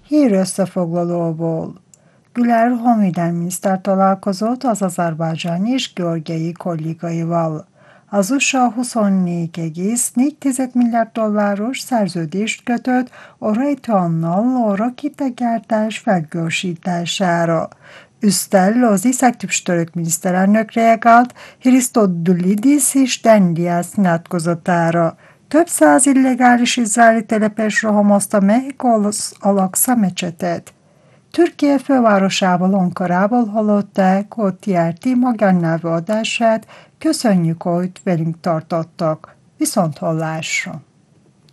Hír összefoglalóból. Güler honvédelminiszter találkozott az azerbajdzsáni és georgiai kollégaival. Az USA 24,4 milliárd dolláros szerződést kötött a Raytheonnal a rakétagyártás felgyorsítására. Üsztel az észak-türk török miniszterelnök reagált Christodoulidis és Dendias nyilatkozatára. Több száz illegális izraeli telepes rohamozta Mexikó Al-Aqsa mecsetet. Türkiye fővárosából, Ankarából hallották a TRT magánnyelvű adását. Köszönjük, hogy velünk tartottak. Viszont hallásra!